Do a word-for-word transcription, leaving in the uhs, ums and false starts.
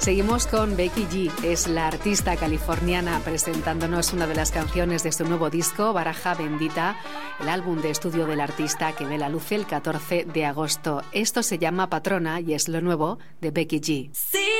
Seguimos con Becky G. Es la artista californiana presentándonos una de las canciones de su nuevo disco, Baraja Bendita, el álbum de estudio del artista que ve la luz el catorce de agosto. Esto se llama Patrona y es lo nuevo de Becky G. Sí.